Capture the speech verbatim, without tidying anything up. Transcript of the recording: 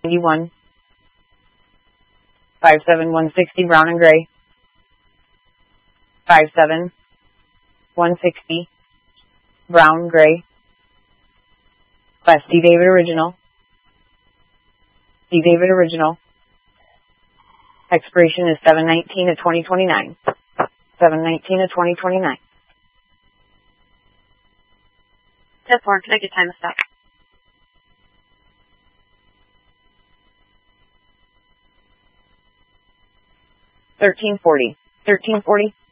ninety-one. five seven one sixty brown and gray. five seven one sixty brown, gray. Class D David Original. D David Original. Expiration is seven nineteen of twenty twenty-nine. seven nineteen of twenty twenty-nine. Test one, can I get time to stop? thirteen forty. thirteen forty.